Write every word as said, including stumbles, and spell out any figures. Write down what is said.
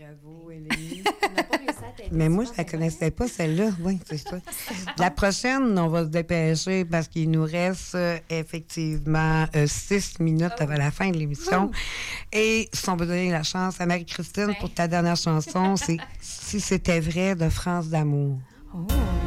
Bravo, Élénie. On n'a pas réussi à t'aider. Mais moi, je la connaissais pas, celle-là. Oui, c'est ça. La prochaine, on va se dépêcher parce qu'il nous reste euh, effectivement euh, six minutes Oh. avant la fin de l'émission. Et si on veut donner la chance à Marie-Christine Ben. pour ta dernière chanson, c'est « Si c'était vrai » de France d'amour. Oh.